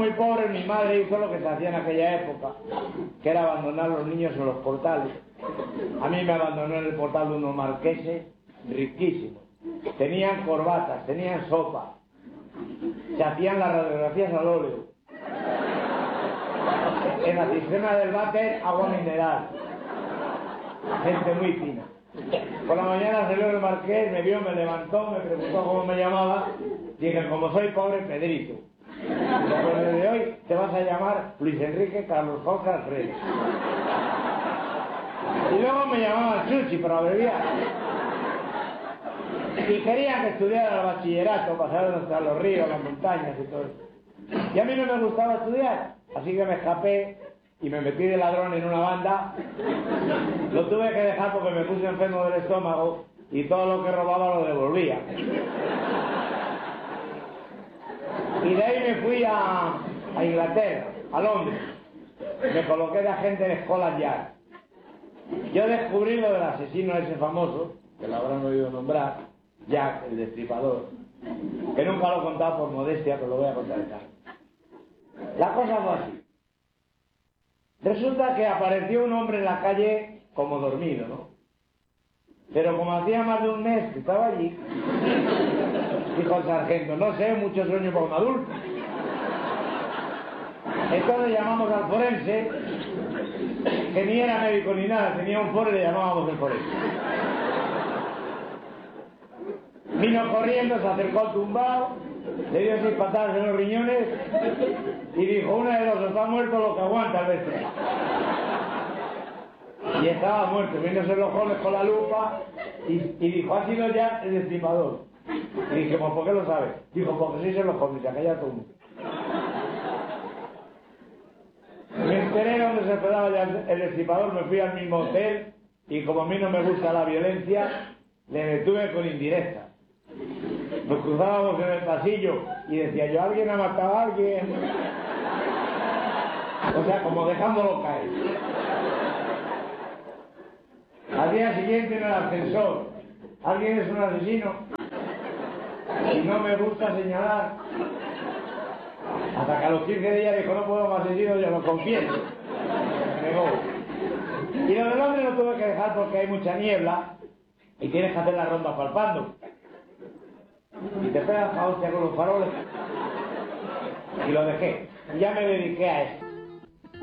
muy pobres, mi madre hizo lo que se hacía en aquella época, que era abandonar a los niños en los portales. A mí me abandonó en el portal de unos marqueses riquísimos. Tenían corbatas, tenían sopa, se hacían las radiografías al óleo. En la cisterna del váter, agua mineral. Gente muy fina. Por la mañana salió el marqués, me vio, me levantó, me preguntó cómo me llamaba. Dije, como soy pobre, Pedrito. Desde hoy te vas a llamar Luis Enrique Carlos Jorge Alfredo. Y luego me llamaban Chuchi, para abreviar. Y querían que estudiara el bachillerato, pasar hasta los ríos, las montañas y todo eso. Y a mí no me gustaba estudiar, así que me escapé y me metí de ladrón en una banda. Lo tuve que dejar porque me puse enfermo del estómago y todo lo que robaba lo devolvía. Y de ahí me fui a Inglaterra, a Londres. Me coloqué de agente en Scotland Yard. Yo descubrí lo del asesino ese famoso, que lo habrán oído nombrar, Jack, el Destripador, que nunca lo he contado por modestia, pero lo voy a contar acá. La cosa fue así. Resulta que apareció un hombre en la calle como dormido, ¿no? Pero como hacía más de un mes que estaba allí, dijo el sargento, no sé, mucho sueño para un adulto. Entonces llamamos al forense, que ni era médico ni nada, tenía un foro y le llamábamos el forense. Vino corriendo, se acercó al tumbado, le dio 6 patadas en los riñones y dijo, una de dos, está muerto lo que aguanta el bestia. Y estaba muerto, viéndose los ojos con la lupa y dijo, ha sido ya el Destripador. Y dije, pues, ¿por qué lo sabes? Dijo, porque sí se los come, se acalla todo el mundo. Me enteré donde se esperaba ya el Destripador, me fui al mismo hotel y como a mí no me gusta la violencia, le detuve con indirecta. Nos cruzábamos en el pasillo y decía yo, ¿alguien ha matado a alguien? O sea, como dejándolo caer. Al día siguiente en el ascensor, ¿alguien es un asesino? Y no me gusta señalar. Hasta que a los 15 días dijo, no puedo más asesino, yo lo confieso. Me negó. Y lo de Londres lo tuve que dejar porque hay mucha niebla y tienes que hacer la ronda palpando. Y te pegas a hostia con los faroles. Y lo dejé. Y ya me dediqué a eso.